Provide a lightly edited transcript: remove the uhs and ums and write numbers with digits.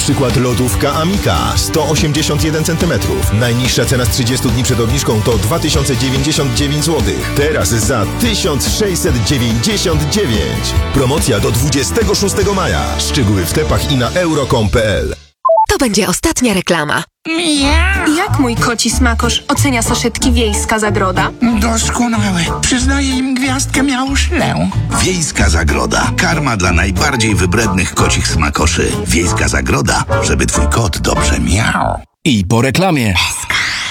Na przykład lodówka Amika 181 cm. Najniższa cena z 30 dni przed obniżką to 2099 zł. Teraz za 1699. Promocja do 26 maja. Szczegóły w sklepach i na euro.com.pl. To będzie ostatnia reklama. Miau. Jak mój koci smakosz ocenia saszetki Wiejska Zagroda? Doskonałe. Przyznaję im gwiazdkę miauszlę. Wiejska Zagroda. Karma dla najbardziej wybrednych kocich smakoszy. Wiejska Zagroda, żeby twój kot dobrze miał. I po reklamie.